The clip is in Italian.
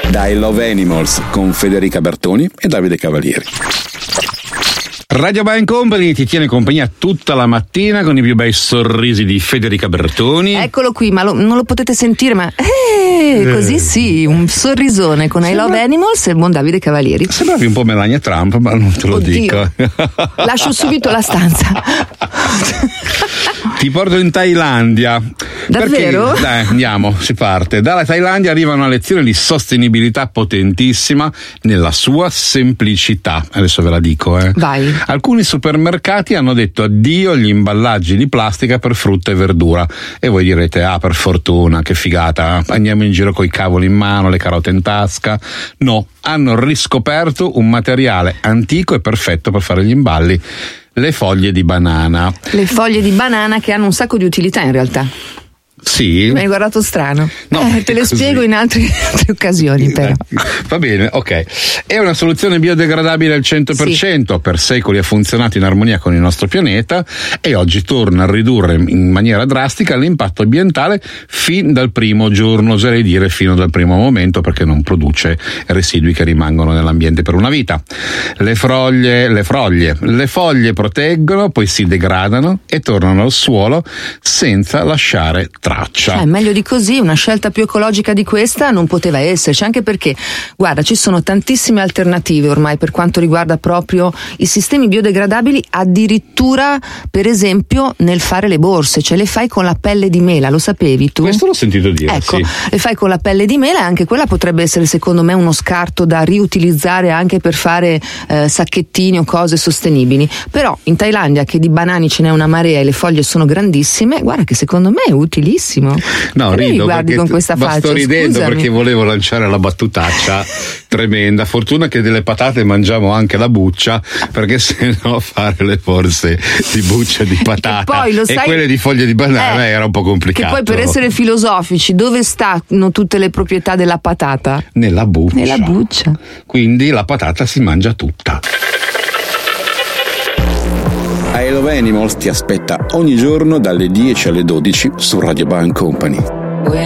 da I Love Animals con Federica Bertoni e Davide Cavalieri. Radio Band Company ti tiene compagnia tutta la mattina con i più bei sorrisi di Federica Bertoni. Eccolo qui, ma non lo potete sentire, ma così sì, un sorrisone con I Love Animals e il buon Davide Cavalieri. Sembravi un po' Melania Trump, ma non te lo dico. Lascio subito la stanza. Ti porto in Thailandia. Davvero? Perché, andiamo, si parte. Dalla Thailandia arriva una lezione di sostenibilità potentissima nella sua semplicità. Adesso ve la dico, Vai. Alcuni supermercati hanno detto addio agli imballaggi di plastica per frutta e verdura. E voi direte, per fortuna, che figata, andiamo in giro coi cavoli in mano, le carote in tasca. No, hanno riscoperto un materiale antico e perfetto per fare gli imballi. Le foglie di banana. Le foglie di banana che hanno un sacco di utilità in realtà. Sì. Mi hai guardato strano. No, te le così. Spiego in altre occasioni, però. Va bene, ok. È una soluzione biodegradabile al 100%, sì. Per secoli ha funzionato in armonia con il nostro pianeta e oggi torna a ridurre in maniera drastica l'impatto ambientale fin dal primo giorno, oserei dire fino dal primo momento, perché non produce residui che rimangono nell'ambiente per una vita. Le foglie proteggono, poi si degradano e tornano al suolo senza lasciare traccia. Meglio di così, una scelta più ecologica di questa non poteva esserci, anche perché, guarda, ci sono tantissime alternative ormai per quanto riguarda proprio i sistemi biodegradabili, addirittura per esempio nel fare le borse, cioè le fai con la pelle di mela, lo sapevi tu? Questo l'ho sentito dire, ecco, sì. Le fai con la pelle di mela e anche quella potrebbe essere secondo me uno scarto da riutilizzare anche per fare sacchettini o cose sostenibili. Però in Thailandia, che di banani ce n'è una marea e le foglie sono grandissime, guarda che secondo me è utilissimo. No, rido guardi con questa faccia. Sto ridendo, scusami. perché volevo lanciare la battutaccia tremenda. Fortuna che delle patate mangiamo anche la buccia, perché sennò fare le borse di buccia di patata poi, lo sai, quelle di foglie di banana era un po' complicato. Che poi, per essere filosofici, dove stanno tutte le proprietà della patata? Nella buccia. Nella buccia. Quindi la patata si mangia tutta. I Love Animals ti aspetta ogni giorno dalle 10 alle 12 su Radio Band Company.